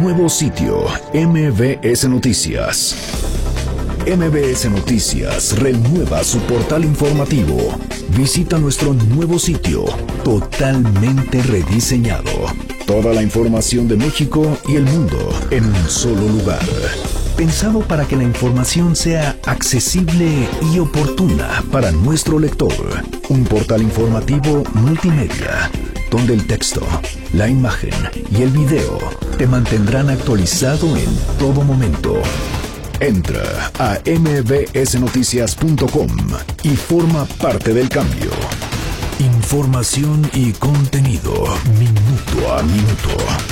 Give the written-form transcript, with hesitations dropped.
Nuevo sitio MBS Noticias. MBS Noticias renueva su portal informativo. Visita nuestro nuevo sitio, totalmente rediseñado. Toda la información de México y el mundo en un solo lugar. Pensado para que la información sea accesible y oportuna para nuestro lector. Un portal informativo multimedia, donde el texto, la imagen y el video te mantendrán actualizado en todo momento. Entra a mbsnoticias.com y forma parte del cambio. Información y contenido, minuto a minuto.